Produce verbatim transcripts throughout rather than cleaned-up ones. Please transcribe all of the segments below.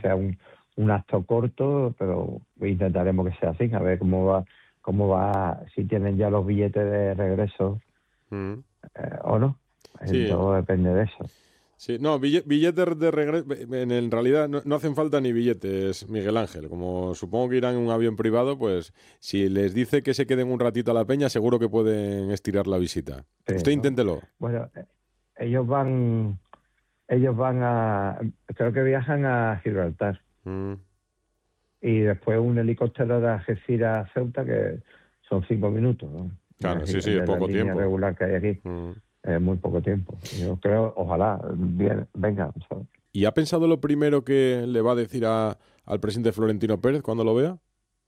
sea un, un acto corto, pero intentaremos que sea así, a ver cómo va, cómo va, si tienen ya los billetes de regreso Mm. eh, o no. Sí. Todo depende de eso. Sí, no, billetes de regreso, en, en realidad no, no hacen falta ni billetes, Miguel Ángel. Como supongo que irán en un avión privado, pues si les dice que se queden un ratito a la peña, seguro que pueden estirar la visita. Sí, Usted ¿no? inténtelo. Bueno, eh, ellos van, ellos van a, creo que viajan a Gibraltar. Mm. Y después un helicóptero de Algeciras a Ceuta, que son cinco minutos, ¿no? Claro, de, sí, sí, de es la poco línea tiempo. regular que hay aquí. Mm. Es muy poco tiempo. Yo creo, ojalá, bien, venga. ¿sabes? ¿Y ha pensado lo primero que le va a decir a, al presidente Florentino Pérez cuando lo vea?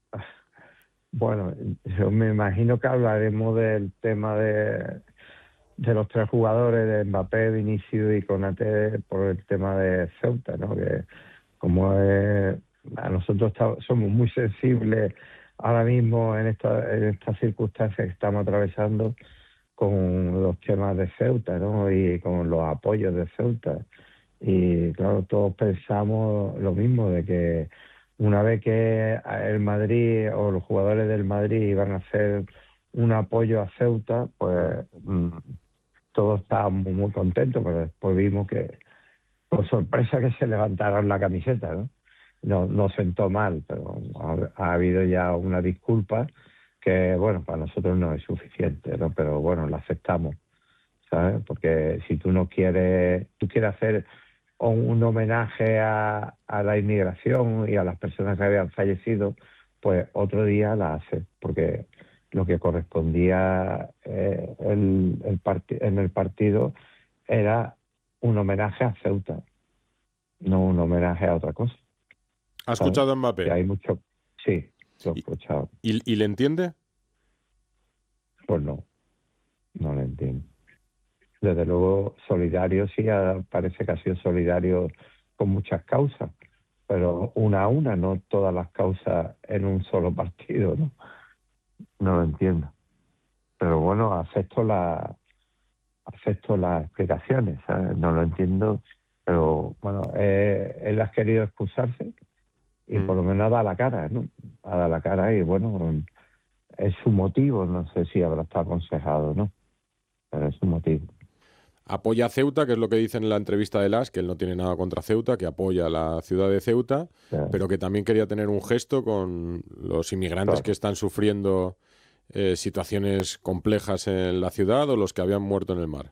Bueno, yo me imagino que hablaremos del tema de, de los tres jugadores, de Mbappé, Vinicius y Konaté, por el tema de Ceuta, ¿no? Que como es, a nosotros está, somos muy sensibles ahora mismo en esta en estas circunstancias que estamos atravesando con los temas de Ceuta, ¿no? Y con los apoyos de Ceuta. Y claro, todos pensamos lo mismo, de que una vez que el Madrid o los jugadores del Madrid iban a hacer un apoyo a Ceuta, pues mmm, todos estábamos muy contentos, pero después vimos que, por sorpresa, que se levantaron la camiseta, ¿no? No, no sentó mal, pero ha, ha habido ya una disculpa que, bueno, para nosotros no es suficiente, ¿no? Pero bueno, la aceptamos, ¿sabes? Porque si tú no quieres, tú quieres hacer un homenaje a, a la inmigración y a las personas que habían fallecido, pues otro día la haces, porque lo que correspondía eh, el, el part- en el partido era un homenaje a Ceuta, no un homenaje a otra cosa. ¿Ha ¿Sabes? escuchado a Que Mbappé? hay mucho. Sí, lo he ¿Y, escuchado. y, y le entiende? Pues no, no lo entiendo. Desde luego, solidario sí, ha- parece que ha sido solidario con muchas causas, pero una a una, no todas las causas en un solo partido, ¿no? No lo entiendo. Pero bueno, acepto la acepto las explicaciones, ¿sabes? No lo entiendo, pero bueno, eh, él ha querido excusarse y Mm. por lo menos ha dado la cara, ¿no? Ha dado la cara y bueno, es su motivo, no sé si habrá estado aconsejado, ¿no? Pero es su motivo. Apoya a Ceuta, que es lo que dice en la entrevista de Las, que él no tiene nada contra Ceuta, que apoya a la ciudad de Ceuta, O sea, pero que también quería tener un gesto con los inmigrantes que claro, están sufriendo eh, situaciones complejas en la ciudad o los que habían muerto en el mar.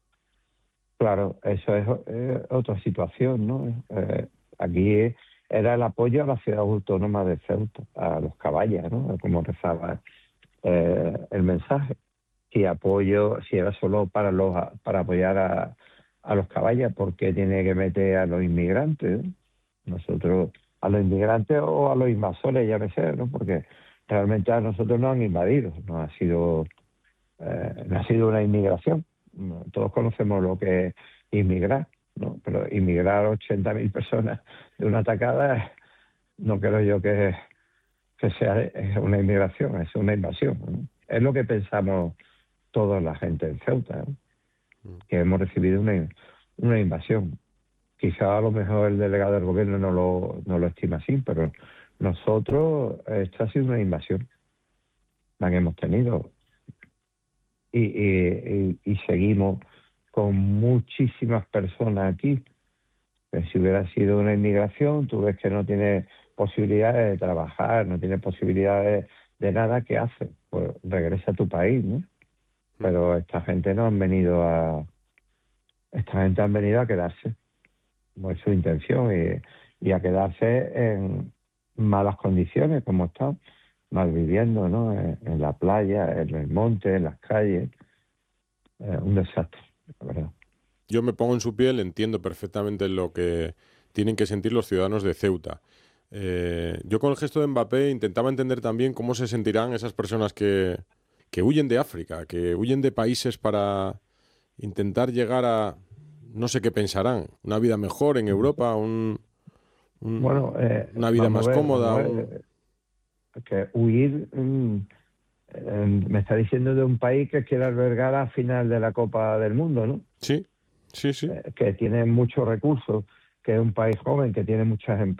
claro, eso es eh, otra situación, ¿no? Eh, aquí era el apoyo a la ciudad autónoma de Ceuta, a los caballas, ¿no? Como rezaba eh, el mensaje. Si apoyo, si era solo para los para apoyar a, a los caballas, ¿por qué tiene que meter a los inmigrantes? ¿no? Nosotros, a los inmigrantes o a los invasores, ya me sé, ¿no? Porque realmente a nosotros nos han invadido, no ha sido, eh, no ha sido una inmigración. No, todos conocemos lo que es inmigrar, ¿no? Pero inmigrar ochenta mil personas de una tacada, no creo yo que, que sea una inmigración, es una invasión, ¿no? Es lo que pensamos toda la gente en Ceuta, ¿no? Que hemos recibido una, una invasión. Quizá a lo mejor el delegado del gobierno no lo, no lo estima así, pero nosotros, esto ha sido una invasión la que hemos tenido y, y, y, y seguimos con muchísimas personas aquí. Pero si hubiera sido una inmigración, tú ves que no tiene posibilidades de trabajar, no tiene posibilidades de nada, ¿qué haces? Pues regresa a tu país, ¿no? Pero esta gente no han venido a esta gente han venido a quedarse, como es su intención, y, y a quedarse en malas condiciones, como están, mal viviendo, ¿no? En, en la playa, en el monte, en las calles. Eh, un desastre, la verdad. Yo me pongo en su piel, entiendo perfectamente lo que tienen que sentir los ciudadanos de Ceuta. Eh, yo con el gesto de Mbappé intentaba entender también cómo se sentirán esas personas que, que huyen de África, que huyen de países para intentar llegar a, no sé qué pensarán, una vida mejor en Europa, un, Bueno, un- eh, una vida vamos más a ver, cómoda. vamos a Un... ver, eh, que huir, mm, eh, me está diciendo de un país que quiere albergar a final de la Copa del Mundo, ¿no? Sí, sí, sí. Eh, que tiene muchos recursos, que es un país joven, que tiene muchas empresas.